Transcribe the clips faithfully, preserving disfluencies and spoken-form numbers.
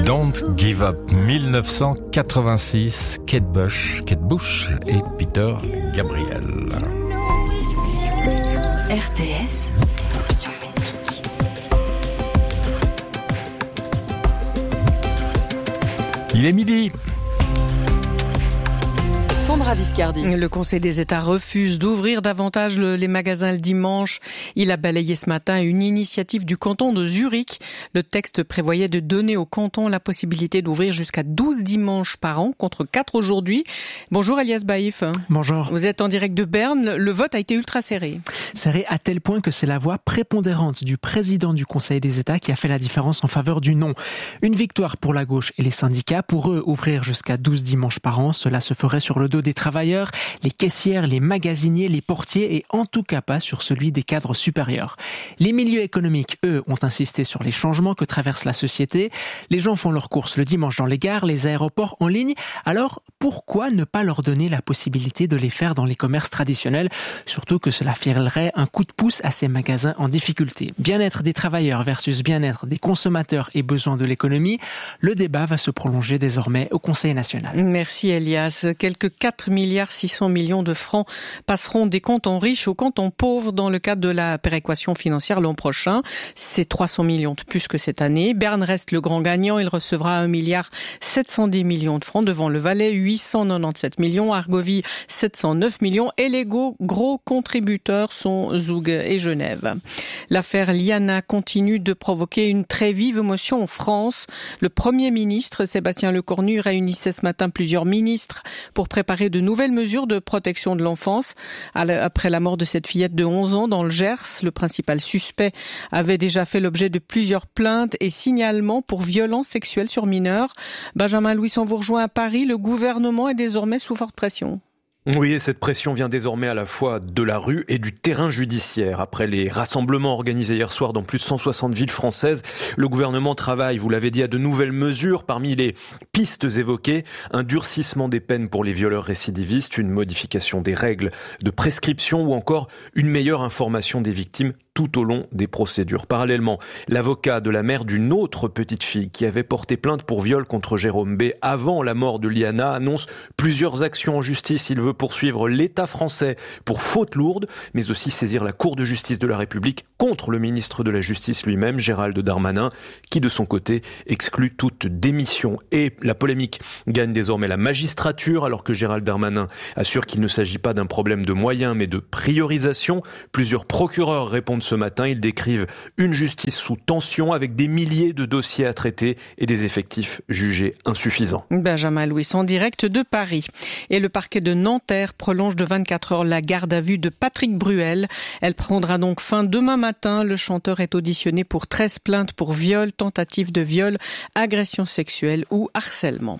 Don't Give Up, dix-neuf cent quatre-vingt-six, Kate Bush, Kate Bush et Peter Gabriel. R T S, option musique. Il est midi. Sandra Viscardi. Le Conseil des États refuse d'ouvrir davantage le, les magasins le dimanche. Il a balayé ce matin une initiative du canton de Zurich. Le texte prévoyait de donner au canton la possibilité d'ouvrir jusqu'à douze dimanches par an contre quatre aujourd'hui. Bonjour Elias Baïf. Bonjour. Vous êtes en direct de Berne. Le vote a été ultra serré. Serré à tel point que c'est la voix prépondérante du président du Conseil des États qui a fait la différence en faveur du non. Une victoire pour la gauche et les syndicats. Pour eux, ouvrir jusqu'à douze dimanches par an, cela se ferait sur le dos des travailleurs, les caissières, les magasiniers, les portiers et en tout cas pas sur celui des cadres supérieurs. Les milieux économiques, eux, ont insisté sur les changements que traverse la société. Les gens font leurs courses le dimanche dans les gares, les aéroports, en ligne. Alors, pourquoi ne pas leur donner la possibilité de les faire dans les commerces traditionnels? Surtout que cela filerait un coup de pouce à ces magasins en difficulté. Bien-être des travailleurs versus bien-être des consommateurs et besoins de l'économie. Le débat va se prolonger désormais au Conseil national. Merci Elias. Quelques quatre milliards six cents millions de francs passeront des cantons riches aux cantons pauvres dans le cadre de la péréquation financière l'an prochain. C'est trois cents millions de plus que cette année. Berne reste le grand gagnant. Il recevra un milliard sept cent dix millions de francs devant le Valais, huit cent quatre-vingt-dix-sept millions, Argovie sept cent neuf millions et les gros, gros contributeurs sont Zoug et Genève. L'affaire Liana continue de provoquer une très vive émotion en France. Le Premier ministre Sébastien Lecornu réunissait ce matin plusieurs ministres pour préparer de nouvelles mesures de protection de l'enfance. Après la mort de cette fillette de onze ans dans le Gers, le principal suspect avait déjà fait l'objet de plusieurs plaintes et signalements pour violences sexuelles sur mineurs. Benjamin Louis, on vous rejoint à Paris. Le gouvernement est désormais sous forte pression. Oui, et cette pression vient désormais à la fois de la rue et du terrain judiciaire. Après les rassemblements organisés hier soir dans plus de cent soixante villes françaises, le gouvernement travaille, vous l'avez dit, à de nouvelles mesures. Parmi les pistes évoquées, un durcissement des peines pour les violeurs récidivistes, une modification des règles de prescription ou encore une meilleure information des victimes tout au long des procédures. Parallèlement, l'avocat de la mère d'une autre petite fille qui avait porté plainte pour viol contre Jérôme B avant la mort de Liana annonce plusieurs actions en justice. Il veut poursuivre l'État français pour faute lourde, mais aussi saisir la Cour de justice de la République contre le ministre de la Justice lui-même, Gérald Darmanin, qui de son côté exclut toute démission. Et la polémique gagne désormais la magistrature, alors que Gérald Darmanin assure qu'il ne s'agit pas d'un problème de moyens, mais de priorisation. Plusieurs procureurs répondent ce matin. Ils décrivent une justice sous tension avec des milliers de dossiers à traiter et des effectifs jugés insuffisants. Benjamin Louis en direct de Paris. Et le parquet de Nanterre prolonge de vingt-quatre heures la garde à vue de Patrick Bruel. Elle prendra donc fin demain matin. Le chanteur est auditionné pour treize plaintes pour viol, tentative de viol, agression sexuelle ou harcèlement.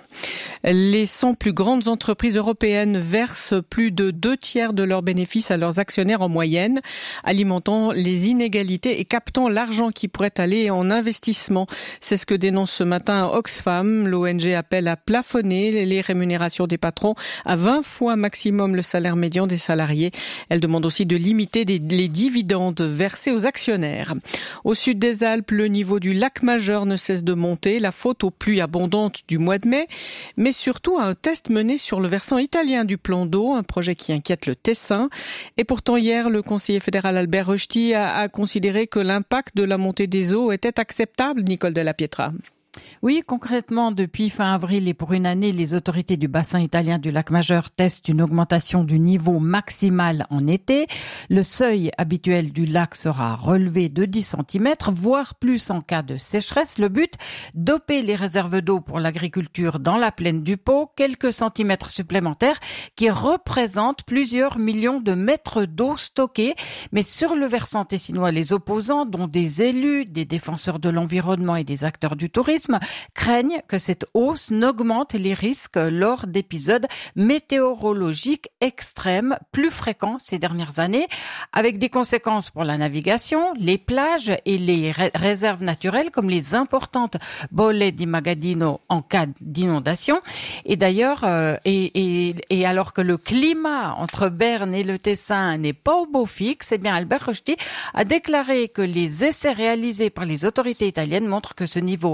Les cent plus grandes entreprises européennes versent plus de deux tiers de leurs bénéfices à leurs actionnaires en moyenne, alimentant les inégalités et captant l'argent qui pourrait aller en investissement. C'est ce que dénonce ce matin Oxfam. L'O N G appelle à plafonner les rémunérations des patrons à vingt fois maximum le salaire médian des salariés. Elle demande aussi de limiter les dividendes versés aux actionnaires. Au sud des Alpes, le niveau du lac Majeur ne cesse de monter, la faute aux pluies abondantes du mois de mai, mais surtout à un test mené sur le versant italien du plan d'eau, un projet qui inquiète le Tessin. Et pourtant hier, le conseiller fédéral Albert Rochety a a considéré que l'impact de la montée des eaux était acceptable, Nicole Della Pietra. Oui, concrètement, depuis fin avril et pour une année, les autorités du bassin italien du lac Majeur testent une augmentation du niveau maximal en été. Le seuil habituel du lac sera relevé de dix centimètres, voire plus en cas de sécheresse. Le but, doper les réserves d'eau pour l'agriculture dans la plaine du Pô, quelques centimètres supplémentaires qui représentent plusieurs millions de mètres d'eau stockés. Mais sur le versant tessinois, les opposants, dont des élus, des défenseurs de l'environnement et des acteurs du tourisme, craignent que cette hausse n'augmente les risques lors d'épisodes météorologiques extrêmes plus fréquents ces dernières années, avec des conséquences pour la navigation, les plages et les ré- réserves naturelles comme les importantes Bolle di Magadino en cas d'inondation. Et d'ailleurs, euh, et, et, et alors que le climat entre Berne et le Tessin n'est pas au beau fixe, eh bien Albert Rochety a déclaré que les essais réalisés par les autorités italiennes montrent que ce niveau augmente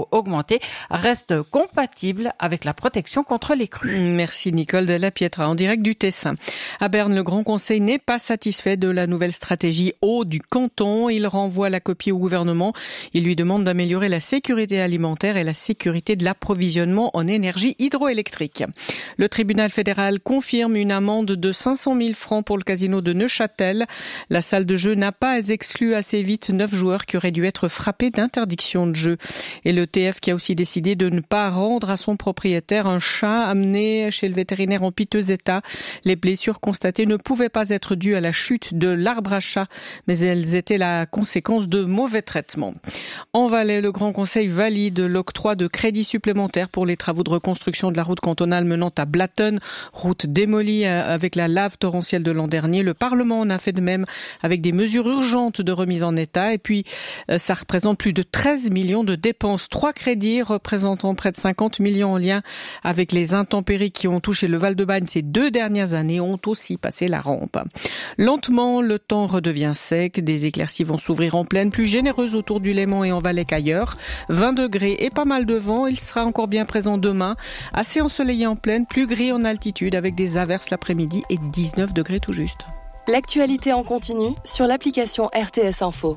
alimentés restent compatibles avec la protection contre les crues. Merci Nicole de la Pietra, en direct du Tessin. À Berne, le Grand Conseil n'est pas satisfait de la nouvelle stratégie eau du canton. Il renvoie la copie au gouvernement. Il lui demande d'améliorer la sécurité alimentaire et la sécurité de l'approvisionnement en énergie hydroélectrique. Le tribunal fédéral confirme une amende de cinq cent mille francs pour le casino de Neuchâtel. La salle de jeu n'a pas exclu assez vite neuf joueurs qui auraient dû être frappés d'interdiction de jeu. Et le T F qui a aussi décidé de ne pas rendre à son propriétaire un chat amené chez le vétérinaire en piteux état. Les blessures constatées ne pouvaient pas être dues à la chute de l'arbre à chat, mais elles étaient la conséquence de mauvais traitements. En Valais, le Grand Conseil valide l'octroi de crédits supplémentaires pour les travaux de reconstruction de la route cantonale menant à Blatten, route démolie avec la lave torrentielle de l'an dernier. Le Parlement en a fait de même avec des mesures urgentes de remise en état. Et puis, ça représente plus de treize millions de dépenses. Trois crédits représentant près de cinquante millions en lien avec les intempéries qui ont touché le Val-de-Bagne ces deux dernières années ont aussi passé la rampe. Lentement, le temps redevient sec. Des éclaircies vont s'ouvrir en plaine, plus généreuses autour du Léman et en Valais qu'ailleurs. vingt degrés et pas mal de vent. Il sera encore bien présent demain. Assez ensoleillé en plaine, plus gris en altitude avec des averses l'après-midi et dix-neuf degrés tout juste. L'actualité en continu sur l'application R T S Info.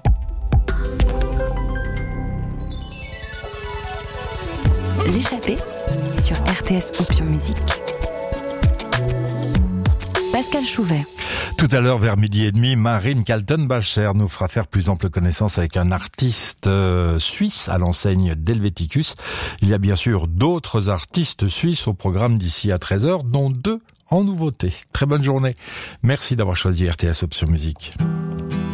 L'échappée sur R T S Option Musique. Pascal Chouvet. Tout à l'heure, vers midi et demi, Marine Kaltenbacher nous fera faire plus ample connaissance avec un artiste euh, suisse à l'enseigne d'Helveticus. Il y a bien sûr d'autres artistes suisses au programme d'ici à treize heures, dont deux en nouveauté. Très bonne journée. Merci d'avoir choisi R T S Option Musique.